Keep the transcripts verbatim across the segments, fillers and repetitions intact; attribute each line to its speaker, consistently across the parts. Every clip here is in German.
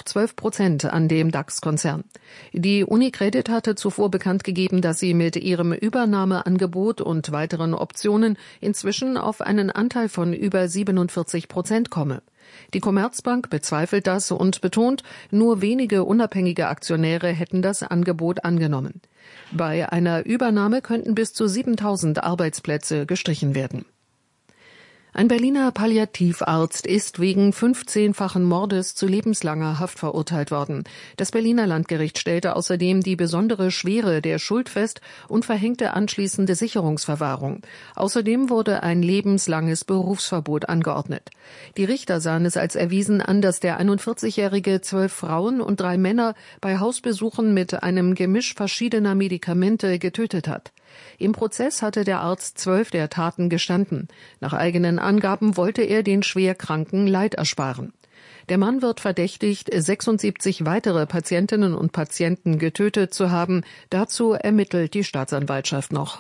Speaker 1: zwölf Prozent an dem DAX-Konzern. Die Unicredit hatte zuvor bekannt gegeben, dass sie mit ihrem Übernahmeangebot und weiteren Optionen inzwischen auf einen Anteil von über siebenundvierzig Prozent komme. Die Commerzbank bezweifelt das und betont, nur wenige unabhängige Aktionäre hätten das Angebot angenommen. Bei einer Übernahme könnten bis zu siebentausend Arbeitsplätze gestrichen werden. Ein Berliner Palliativarzt ist wegen fünfzehnfachen Mordes zu lebenslanger Haft verurteilt worden. Das Berliner Landgericht stellte außerdem die besondere Schwere der Schuld fest und verhängte anschließende Sicherungsverwahrung. Außerdem wurde ein lebenslanges Berufsverbot angeordnet. Die Richter sahen es als erwiesen an, dass der einundvierzigjährige zwölf Frauen und drei Männer bei Hausbesuchen mit einem Gemisch verschiedener Medikamente getötet hat. Im Prozess hatte der Arzt zwölf der Taten gestanden. Nach eigenen Angaben wollte er den Schwerkranken Leid ersparen. Der Mann wird verdächtigt, sechsundsiebzig weitere Patientinnen und Patienten getötet zu haben. Dazu ermittelt die Staatsanwaltschaft noch.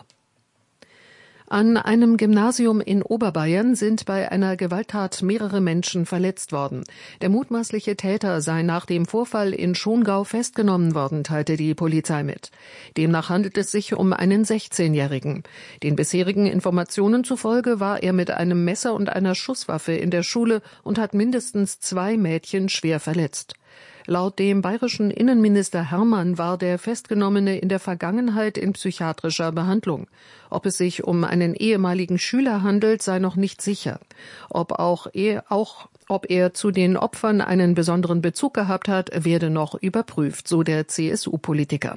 Speaker 1: An einem Gymnasium in Oberbayern sind bei einer Gewalttat mehrere Menschen verletzt worden. Der mutmaßliche Täter sei nach dem Vorfall in Schongau festgenommen worden, teilte die Polizei mit. Demnach handelt es sich um einen sechzehnjährigen. Den bisherigen Informationen zufolge war er mit einem Messer und einer Schusswaffe in der Schule und hat mindestens zwei Mädchen schwer verletzt. Laut dem bayerischen Innenminister Hermann war der Festgenommene in der Vergangenheit in psychiatrischer Behandlung. Ob es sich um einen ehemaligen Schüler handelt, sei noch nicht sicher. Ob auch er, auch, ob er zu den Opfern einen besonderen Bezug gehabt hat, werde noch überprüft, so der C S U-Politiker.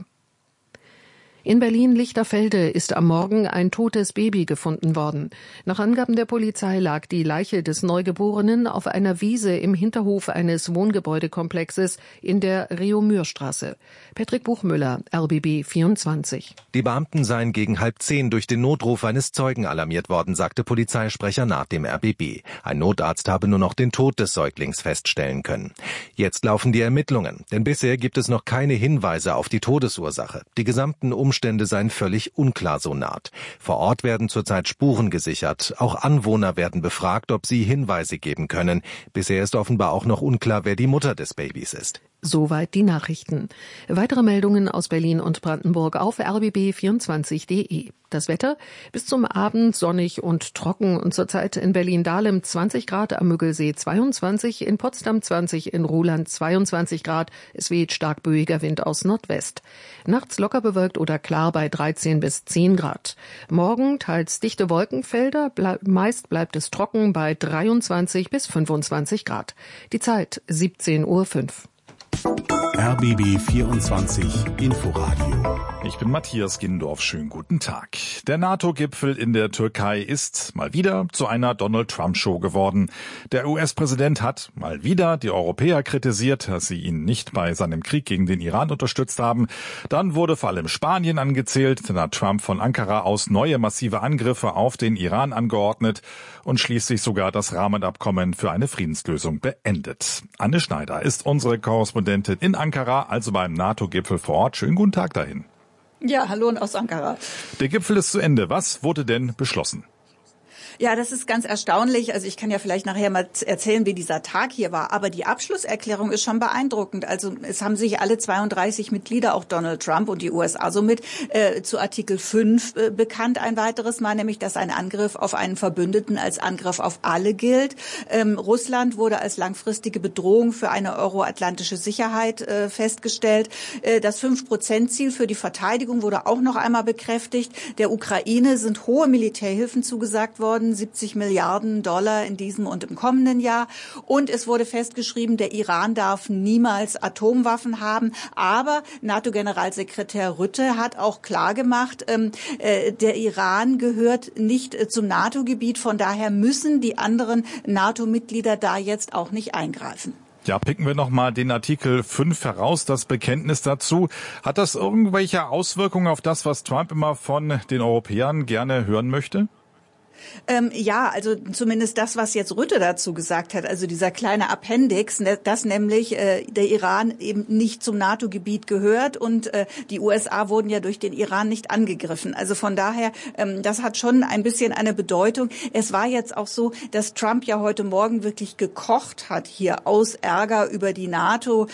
Speaker 1: In Berlin-Lichterfelde ist am Morgen ein totes Baby gefunden worden. Nach Angaben der Polizei lag die Leiche des Neugeborenen auf einer Wiese im Hinterhof eines Wohngebäudekomplexes in der Reaumürstraße. Patrick Buchmüller, R B B vierundzwanzig.
Speaker 2: Die Beamten seien gegen halb zehn durch den Notruf eines Zeugen alarmiert worden, sagte Polizeisprecher nach dem R B B. Ein Notarzt habe nur noch den Tod des Säuglings feststellen können. Jetzt laufen die Ermittlungen, denn bisher gibt es noch keine Hinweise auf die Todesursache. Die gesamten Umstände Umstände seien völlig unklar, so naht. Vor Ort werden zurzeit Spuren gesichert. Auch Anwohner werden befragt, ob sie Hinweise geben können. Bisher ist offenbar auch noch unklar, wer die Mutter des Babys ist.
Speaker 1: Soweit die Nachrichten. Weitere Meldungen aus Berlin und Brandenburg auf r b b vierundzwanzig punkt d e. Das Wetter bis zum Abend sonnig und trocken und zurzeit in Berlin-Dahlem zwanzig Grad, am Müggelsee zweiundzwanzig, in Potsdam zwanzig, in Ruhland zweiundzwanzig Grad. Es weht stark böiger Wind aus Nordwest. Nachts locker bewölkt oder klar bei dreizehn bis zehn Grad. Morgen teils dichte Wolkenfelder, bleib, meist bleibt es trocken bei dreiundzwanzig bis fünfundzwanzig Grad. Die Zeit siebzehn Uhr fünf.
Speaker 3: R B B vierundzwanzig Inforadio.
Speaker 4: Ich bin Matthias Gindorf. Schönen guten Tag. Der NATO-Gipfel in der Türkei ist mal wieder zu einer Donald-Trump-Show geworden. Der U S-Präsident hat mal wieder die Europäer kritisiert, dass sie ihn nicht bei seinem Krieg gegen den Iran unterstützt haben. Dann wurde vor allem Spanien angezählt, dann hat Trump von Ankara aus neue massive Angriffe auf den Iran angeordnet und schließlich sogar das Rahmenabkommen für eine Friedenslösung beendet. Anne Schneider ist unsere Korrespondentin in Ankara, also beim NATO-Gipfel vor Ort. Schönen guten Tag dahin.
Speaker 5: Ja, hallo aus Ankara.
Speaker 4: Der Gipfel ist zu Ende. Was wurde denn beschlossen?
Speaker 5: Ja, das ist ganz erstaunlich. Also ich kann ja vielleicht nachher mal erzählen, wie dieser Tag hier war. Aber die Abschlusserklärung ist schon beeindruckend. Also es haben sich alle zweiunddreißig Mitglieder, auch Donald Trump und die U S A somit, äh, zu Artikel fünf äh, bekannt ein weiteres Mal, nämlich dass ein Angriff auf einen Verbündeten als Angriff auf alle gilt. Ähm, Russland wurde als langfristige Bedrohung für eine euroatlantische Sicherheit äh, festgestellt. Äh, das fünf Prozent Ziel für die Verteidigung wurde auch noch einmal bekräftigt. Der Ukraine sind hohe Militärhilfen zugesagt worden, siebzig Milliarden Dollar in diesem und im kommenden Jahr. Und es wurde festgeschrieben, der Iran darf niemals Atomwaffen haben. Aber NATO-Generalsekretär Rutte hat auch klargemacht, ähm, äh, der Iran gehört nicht äh, zum NATO-Gebiet. Von daher müssen die anderen NATO-Mitglieder da jetzt auch nicht eingreifen.
Speaker 4: Ja, picken wir nochmal den Artikel fünf heraus, das Bekenntnis dazu. Hat das irgendwelche Auswirkungen auf das, was Trump immer von den Europäern gerne hören möchte?
Speaker 5: Ähm, ja, also zumindest das, was jetzt Rutte dazu gesagt hat, also dieser kleine Appendix, dass nämlich äh, der Iran eben nicht zum NATO-Gebiet gehört und äh, die U S A wurden ja durch den Iran nicht angegriffen. Also von daher, ähm, das hat schon ein bisschen eine Bedeutung. Es war jetzt auch so, dass Trump ja heute Morgen wirklich gekocht hat hier aus Ärger über die NATO,